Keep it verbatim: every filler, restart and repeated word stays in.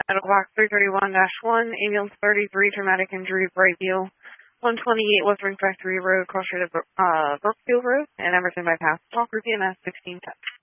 At o'clock three thirty-one dash one, ambulance thirty-three, traumatic injury, Brightview, one twenty-eight Western Factory Road, cross street of uh, Brookfield Road, and Emerson Bypass. Talk group E M S sixteen ten.